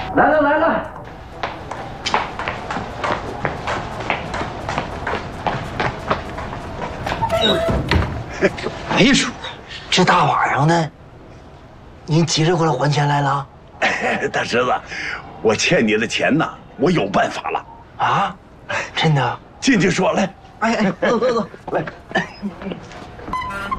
来了来了。 哎呀，叔，这大晚上的，您急着过来还钱来了？ 大侄子，我欠你的钱呢，我有办法了。 啊，真的？ 进去说来。 哎，走，来。